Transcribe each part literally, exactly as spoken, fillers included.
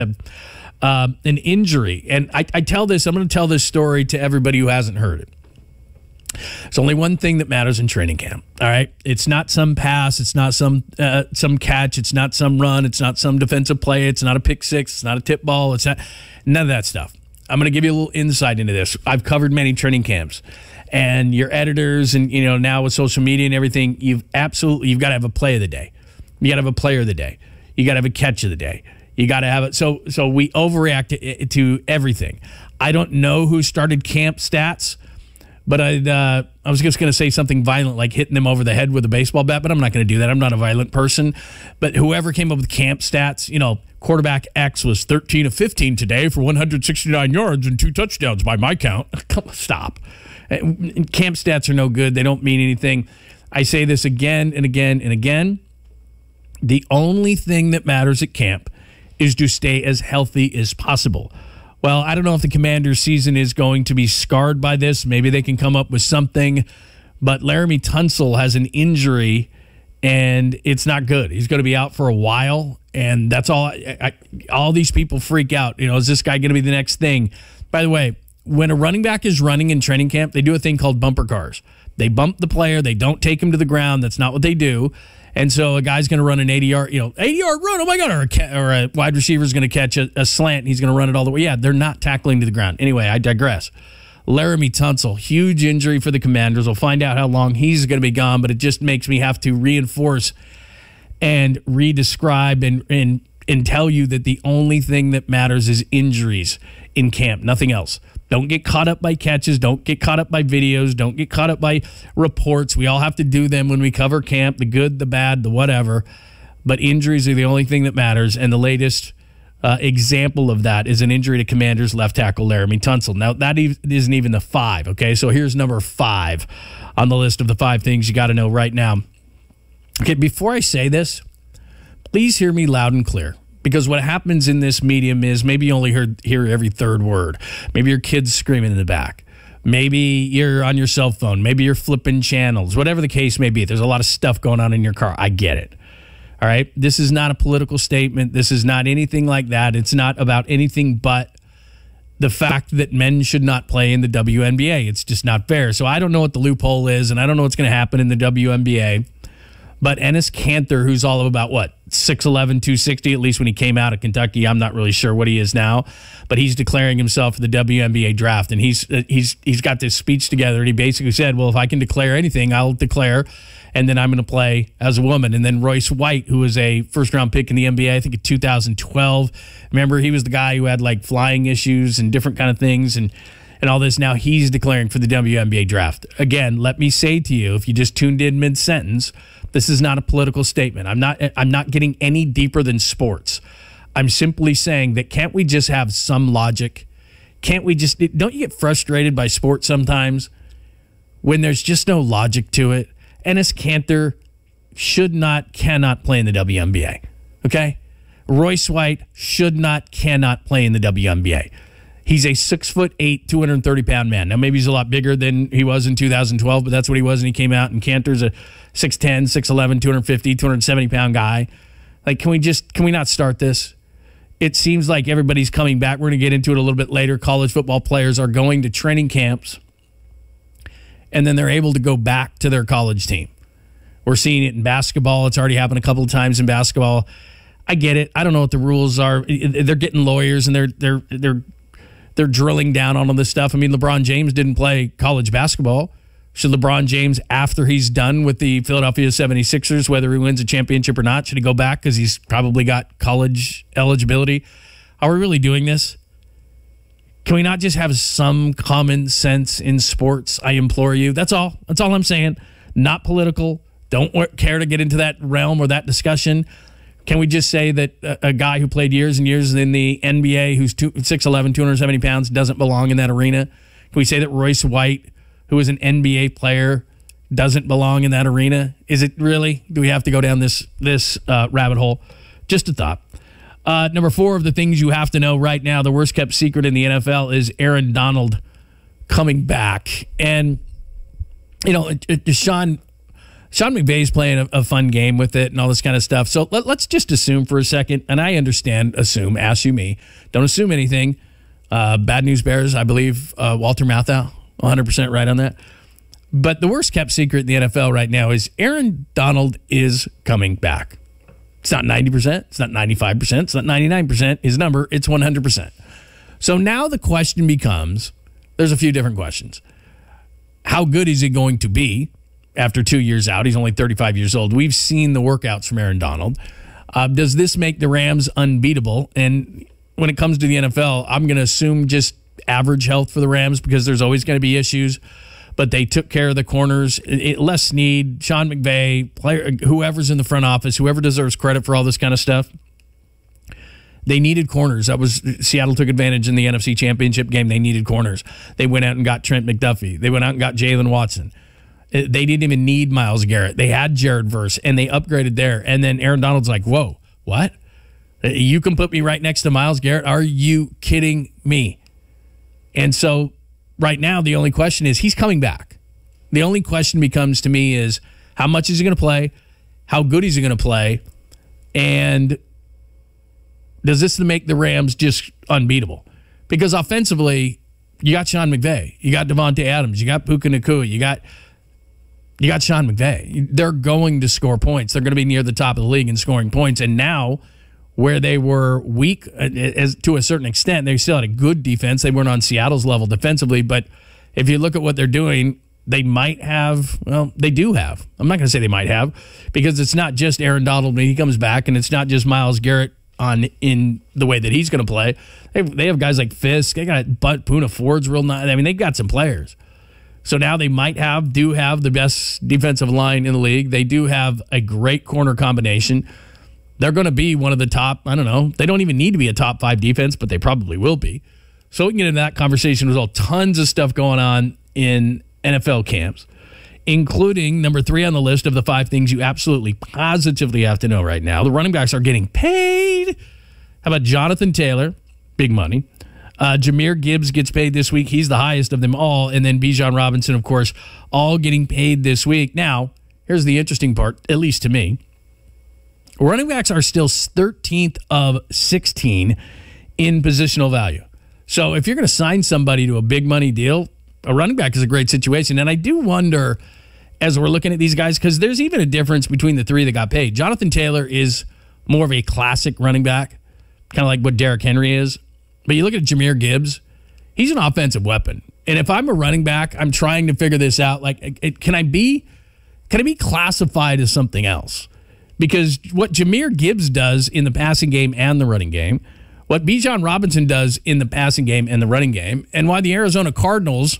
uh, an injury. And I, I tell this, I'm going to tell this story to everybody who hasn't heard it. It's only one thing that matters in training camp. All right. It's not some pass. It's not some uh, some catch. It's not some run. It's not some defensive play. It's not a pick six. It's not a tip ball. It's not none of that stuff. I'm going to give you a little insight into this. I've covered many training camps, and your editors, and you know now with social media and everything, you've absolutely you've got to have a play of the day. You got to have a player of the day. You got to have a catch of the day. You got to have it. So so we overreact to, to everything. I don't know who started camp stats. But I'd, uh, I was just going to say something violent like hitting them over the head with a baseball bat, but I'm not going to do that. I'm not a violent person. But whoever came up with camp stats, you know, quarterback X was thirteen of fifteen today for one hundred sixty-nine yards and two touchdowns by my count. Come on, stop. Camp stats are no good. They don't mean anything. I say this again and again and again. The only thing that matters at camp is to stay as healthy as possible. Well, I don't know if the Commanders' season is going to be scarred by this. Maybe they can come up with something. But Laramie Tunsil has an injury, and it's not good. He's going to be out for a while, and that's all. I, I, all these people freak out. You know, is this guy going to be the next thing? By the way, when a running back is running in training camp, they do a thing called bumper cars. They bump the player. They don't take him to the ground. That's not what they do. And so a guy's going to run an eighty-yard, you know, eighty-yard run. Oh my God! Or a, or a wide receiver is going to catch a, a slant. And he's going to run it all the way. Yeah, they're not tackling to the ground. Anyway, I digress. Laramie Tunsil, huge injury for the Commanders. We'll find out how long he's going to be gone. But it just makes me have to reinforce and re-describe and and and tell you that the only thing that matters is injuries in camp. Nothing else. Don't get caught up by catches. Don't get caught up by videos. Don't get caught up by reports. We all have to do them when we cover camp, the good, the bad, the whatever. But injuries are the only thing that matters. And the latest uh, example of that is an injury to Commanders left tackle Laramie Tunsil. Now, that isn't even the five, okay? So here's number five on the list of the five things you got to know right now. Okay, before I say this, please hear me loud and clear. Because what happens in this medium is maybe you only heard, hear every third word. Maybe your kid's screaming in the back. Maybe you're on your cell phone. Maybe you're flipping channels. Whatever the case may be, there's a lot of stuff going on in your car. I get it. All right? This is not a political statement. This is not anything like that. It's not about anything but the fact that men should not play in the W N B A. It's just not fair. So I don't know what the loophole is, and I don't know what's going to happen in the W N B A. But Enes Kanter, who's all of about, what, six eleven, two sixty, at least when he came out of Kentucky. I'm not really sure what he is now. But he's declaring himself for the W N B A draft. And he's he's he's got this speech together, and he basically said, well, if I can declare anything, I'll declare, and then I'm going to play as a woman. And then Royce White, who was a first-round pick in the N B A, I think in two thousand twelve. Remember, he was the guy who had, like, flying issues and different kind of things and, and all this. Now he's declaring for the W N B A draft. Again, let me say to you, if you just tuned in mid-sentence, this is not a political statement. I'm not I'm not getting any deeper than sports. I'm simply saying that can't we just have some logic? Can't we just, don't you get frustrated by sports sometimes when there's just no logic to it? Enes Kanter should not, cannot play in the W N B A. Okay? Royce White should not, cannot play in the W N B A. He's a six foot eight, two hundred thirty pound man. Now, maybe he's a lot bigger than he was in two thousand twelve, but that's what he was when he came out. And Cantor's a six ten, six eleven, two fifty, two seventy pound guy. Like, can we just, can we not start this? It seems like everybody's coming back. We're going to get into it a little bit later. College football players are going to training camps, and then they're able to go back to their college team. We're seeing it in basketball. It's already happened a couple of times in basketball. I get it. I don't know what the rules are. They're getting lawyers, and they're they're they're they're drilling down on all this stuff. I mean, LeBron James didn't play college basketball. Should LeBron James, after he's done with the Philadelphia seventy-sixers, whether he wins a championship or not, should he go back because he's probably got college eligibility? Are we really doing this? Can we not just have some common sense in sports? I implore you. That's all. That's all I'm saying. Not political. Don't care to get into that realm or that discussion. Can we just say that a, a guy who played years and years in the N B A who's six eleven, two seventy pounds doesn't belong in that arena? Can we say that Royce White, who is an N B A player, doesn't belong in that arena? Is it really? Do we have to go down this this uh, rabbit hole? Just a thought. Uh, number four of the things you have to know right now, the worst kept secret in the N F L is Aaron Donald coming back. And, you know, Deshaun, Sean McVay's playing a, a fun game with it and all this kind of stuff. So let, let's just assume for a second, and I understand, assume, ask you me. Don't assume anything. Uh, Bad News Bears, I believe, uh, Walter Matthau, one hundred percent right on that. But the worst kept secret in the N F L right now is Aaron Donald is coming back. It's not ninety percent. It's not ninety-five percent. It's not ninety-nine percent. His number, it's one hundred percent. So now the question becomes, there's a few different questions. How good is he going to be after two years out? He's only thirty-five years old. We've seen the workouts from Aaron Donald. Uh, does this make the Rams unbeatable? And when it comes to the N F L, I'm going to assume just average health for the Rams because there's always going to be issues. But they took care of the corners. It, Les Snead, Sean McVay, player, whoever's in the front office, whoever deserves credit for all this kind of stuff. They needed corners. That was Seattle took advantage in the N F C Championship game. They needed corners. They went out and got Trent McDuffie. They went out and got Jalen Watson. They didn't even need Myles Garrett. They had Jared Verse, and they upgraded there. And then Aaron Donald's like, whoa, what? You can put me right next to Myles Garrett? Are you kidding me? And so right now, the only question is he's coming back. The only question becomes to me is how much is he going to play? How good is he going to play? And does this make the Rams just unbeatable? Because offensively, you got Sean McVay. You got Devontae Adams. You got Puka Nacua. You got, you got Sean McVay. They're going to score points. They're going to be near the top of the league in scoring points. And now, where they were weak as to a certain extent, they still had a good defense. They weren't on Seattle's level defensively, but if you look at what they're doing, they might have, well, they do have. I'm not going to say they might have, because it's not just Aaron Donald when he comes back, and it's not just Myles Garrett on in the way that he's going to play. They, they have guys like Fisk. They got Butt Puna Ford's real nice. I mean, they've got some players. So now they might have, do have the best defensive line in the league. They do have a great corner combination. They're going to be one of the top, I don't know, they don't even need to be a top five defense, but they probably will be. So we can get into that conversation. There's all tons of stuff going on in N F L camps, including number three on the list of the five things you absolutely positively have to know right now. The running backs are getting paid. How about Jonathan Taylor? Big money. Uh, Jahmyr Gibbs gets paid this week. He's the highest of them all. And then Bijan Robinson, of course, all getting paid this week. Now, here's the interesting part, at least to me. Running backs are still thirteenth of sixteen in positional value. So if you're going to sign somebody to a big money deal, a running back is a great situation. And I do wonder, as we're looking at these guys, because there's even a difference between the three that got paid. Jonathan Taylor is more of a classic running back, kind of like what Derrick Henry is. But you look at Jahmyr Gibbs, he's an offensive weapon. And if I'm a running back, I'm trying to figure this out. Like, it, can I be, can I be classified as something else? Because what Jahmyr Gibbs does in the passing game and the running game, what Bijan Robinson does in the passing game and the running game, and why the Arizona Cardinals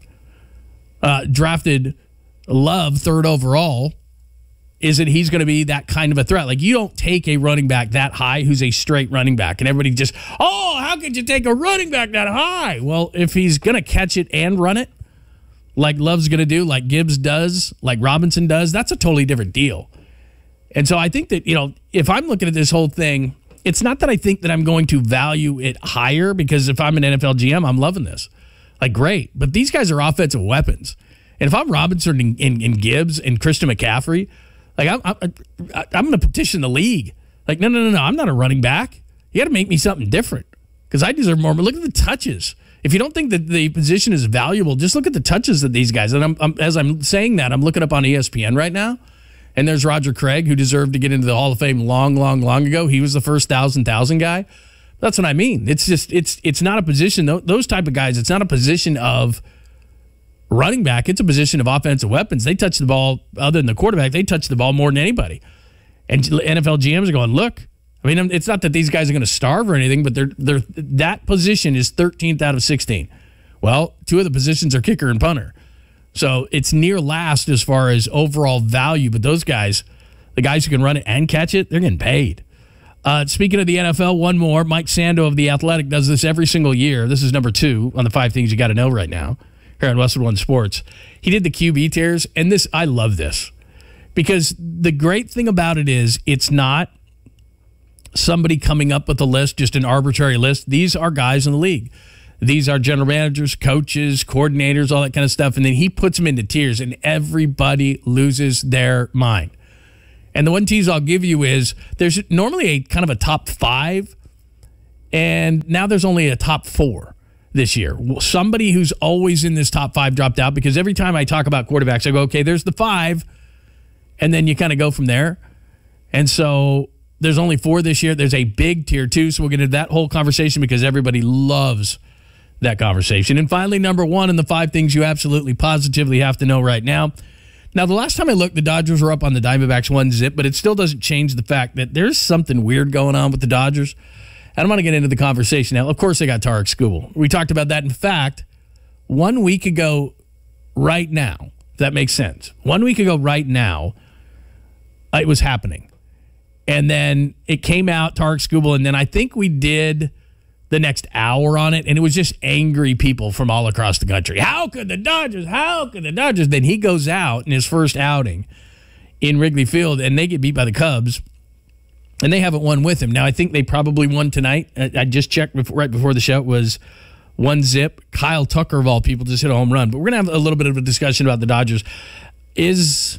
uh, drafted Love third overall, is that he's going to be that kind of a threat. Like, you don't take a running back that high who's a straight running back, and everybody just, oh, how could you take a running back that high? Well, if he's going to catch it and run it, like Love's going to do, like Gibbs does, like Robinson does, that's a totally different deal. And so I think that, you know, if I'm looking at this whole thing, it's not that I think that I'm going to value it higher, because if I'm an N F L G M, I'm loving this. Like, great. But these guys are offensive weapons. And if I'm Robinson and, and, and Gibbs and Christian McCaffrey, like, I'm, I'm, I'm going to petition the league. Like, no, no, no, no, I'm not a running back. You got to make me something different, because I deserve more. But look at the touches. If you don't think that the position is valuable, just look at the touches that these guys. And I'm, I'm, as I'm saying that, I'm looking up on E S P N right now. And there's Roger Craig, who deserved to get into the Hall of Fame long, long, long ago. He was the first thousand, thousand guy. That's what I mean. It's just, it's it's not a position, those type of guys, it's not a position of running back. It's a position of offensive weapons. They touch the ball, other than the quarterback, they touch the ball more than anybody. And N F L G Ms are going, look, I mean, it's not that these guys are going to starve or anything, but they're they're that position is thirteenth out of sixteen. Well, two of the positions are kicker and punter. So it's near last as far as overall value, but those guys, the guys who can run it and catch it, they're getting paid. Uh, speaking of the N F L, one more. Mike Sando of The Athletic does this every single year. This is number two on the five things you got to know right now here on Westwood One Sports. He did the Q B tiers, and this, I love this, because the great thing about it is it's not somebody coming up with a list, just an arbitrary list. These are guys in the league. These are general managers, coaches, coordinators, all that kind of stuff. And then he puts them into tiers, and everybody loses their mind. And the one tease I'll give you is there's normally a kind of a top five, and now there's only a top four this year. Somebody who's always in this top five dropped out, because every time I talk about quarterbacks, I go, okay, there's the five, and then you kind of go from there. And so there's only four this year. There's a big tier two, so we'll get into that whole conversation because everybody loves that conversation. And finally, number one in the five things you absolutely positively have to know right now. Now, the last time I looked, the Dodgers were up on the Diamondbacks one zip, but it still doesn't change the fact that there's something weird going on with the Dodgers. And I'm going to get into the conversation now. Of course, they got Tarik Skubal. We talked about that. In fact, one week ago right now, if that makes sense, one week ago right now, it was happening. And then it came out, Tarik Skubal, and then I think we did the next hour on it, and it was just angry people from all across the country. How could the Dodgers? How could the Dodgers? Then he goes out in his first outing in Wrigley Field, and they get beat by the Cubs, and they haven't won with him. Now, I think they probably won tonight. I just checked before, right before the show. It was one zip. Kyle Tucker, of all people, just hit a home run. But we're going to have a little bit of a discussion about the Dodgers. Is...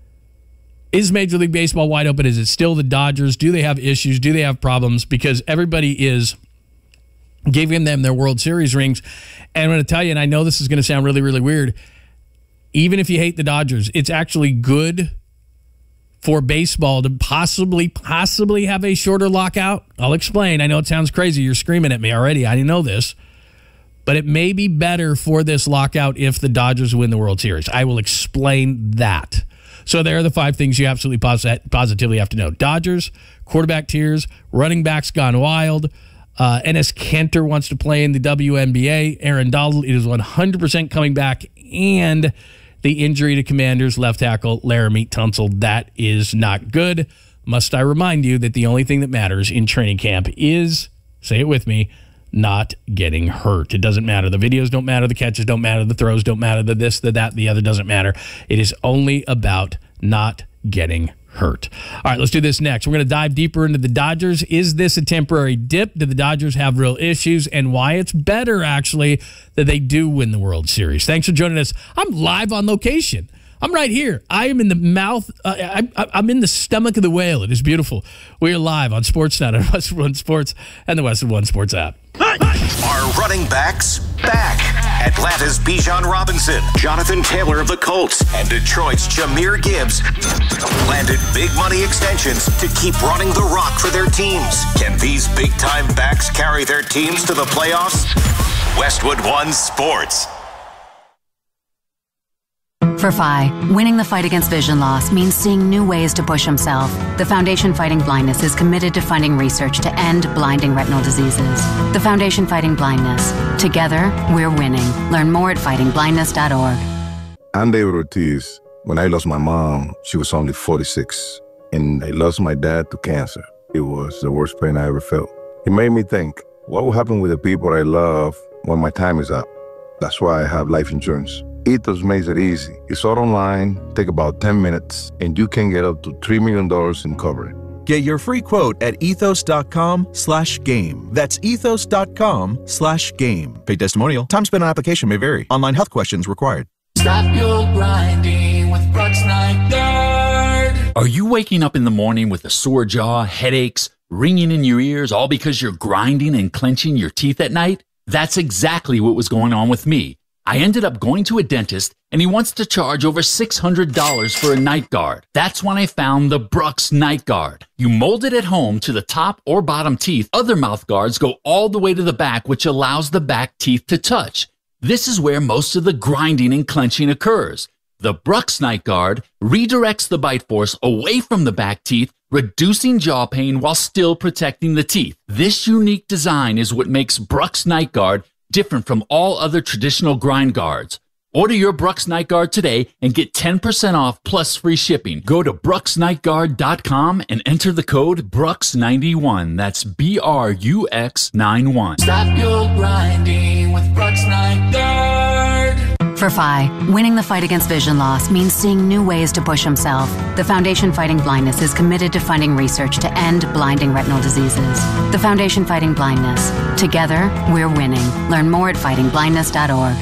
Is Major League Baseball wide open? Is it still the Dodgers? Do they have issues? Do they have problems? Because everybody is giving them their World Series rings. And I'm going to tell you, and I know this is going to sound really, really weird, even if you hate the Dodgers, it's actually good for baseball to possibly, possibly have a shorter lockout. I'll explain. I know it sounds crazy. You're screaming at me already. I didn't know this. But it may be better for this lockout if the Dodgers win the World Series. I will explain that. So there are the five things you absolutely posit- positively have to know. Dodgers, quarterback tiers, running backs gone wild. Uh, N S Kanter wants to play in the W N B A. Aaron Donald is one hundred percent coming back. And the injury to Commanders left tackle Laramie Tunsil, that is not good. Must I remind you that the only thing that matters in training camp is, say it with me, not getting hurt. It doesn't matter. The videos don't matter. The catches don't matter. The throws don't matter. The this, the that, the other doesn't matter. It is only about not getting hurt. All right, let's do this next. We're going to dive deeper into the Dodgers. Is this a temporary dip? Do the Dodgers have real issues? And why it's better, actually, that they do win the World Series. Thanks for joining us. I'm live on location. I'm right here. I am in the mouth. Uh, I, I'm in the stomach of the whale. It is beautiful. We are live on Sportsnet on Westwood One Sports and the Westwood One Sports app. Our running backs back. Atlanta's Bijan Robinson, Jonathan Taylor of the Colts, and Detroit's Jahmyr Gibbs landed big money extensions to keep running the rock for their teams. Can these big-time backs carry their teams to the playoffs? Westwood One Sports. For F I, winning the fight against vision loss means seeing new ways to push himself. The Foundation Fighting Blindness is committed to funding research to end blinding retinal diseases. The Foundation Fighting Blindness. Together, we're winning. Learn more at fighting blindness dot org. I'm David Ortiz. When I lost my mom, she was only forty-six. And I lost my dad to cancer. It was the worst pain I ever felt. It made me think, what will happen with the people I love when my time is up? That's why I have life insurance. Ethos makes it easy. It's all online, take about ten minutes, and you can get up to three million dollars in coverage. Get your free quote at ethos.com slash game. That's ethos.com slash game. Paid testimonial. Time spent on application may vary. Online health questions required. Stop your grinding with Brooks Night Guard. Are you waking up in the morning with a sore jaw, headaches, ringing in your ears, all because you're grinding and clenching your teeth at night? That's exactly what was going on with me. I ended up going to a dentist, and he wants to charge over six hundred dollars for a night guard. That's when I found the Brooks Night Guard. You mold it at home to the top or bottom teeth. Other mouth guards go all the way to the back, which allows the back teeth to touch. This is where most of the grinding and clenching occurs. The Brooks Night Guard redirects the bite force away from the back teeth, reducing jaw pain while still protecting the teeth. This unique design is what makes Brooks Night Guard different from all other traditional grind guards. Order your Brooks Night Guard today and get ten percent off plus free shipping. Go to brooks night guard dot com and enter the code Brooks ninety-one. That's B R U X ninety-one. Stop your grinding with Brooks Night Guard. For Phi, winning the fight against vision loss means seeing new ways to push himself. The Foundation Fighting Blindness is committed to funding research to end blinding retinal diseases. The Foundation Fighting Blindness. Together, we're winning. Learn more at fighting blindness dot org.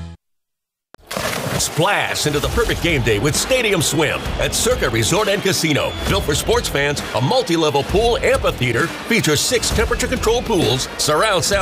Splash into the perfect game day with Stadium Swim at Circa Resort and Casino. Built for sports fans, a multi-level pool amphitheater features six temperature-controlled pools, surround sound